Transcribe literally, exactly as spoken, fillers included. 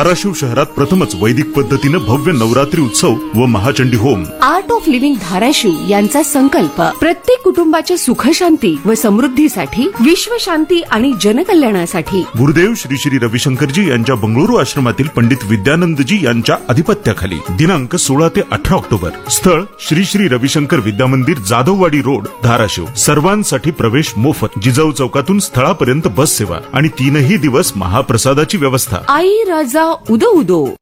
धाराशिव शहरात प्रथमच वैदिक पद्धतीने भव्य नवरात्री उत्सव व Mahachandi home. Art of living Dharashiv यांचा संकल्प प्रत्येक कुटुंबाच्या सुखशांती व समृद्धीसाठी, विश्वशांती आणि जनकल्याणासाठी. गुरुदेव श्री श्री रविशंकरजी यांच्या बंगळुरू आश्रमातील पंडित विद्यानंदजी यांच्या अधिपत्याखाली दिनांक सोळा ते अठरा ऑक्टोबर. स्थळ श्री श्री रविशंकर विद्यामंदिर, जाधववाडी रोड, धाराशिव. सर्वांसाठी प्रवेश मोफत. जिजाऊ चौकातून स्थळापर्यंत बस सेवा आणि तीनही दिवस महाप्रसादाची व्यवस्था. आई राजा उदो उदो.